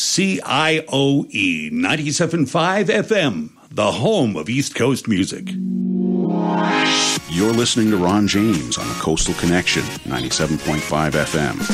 KCIOE 97.5 FM, the home of East Coast music. You're listening to Ron James on the Coastal Connection, 97.5 FM.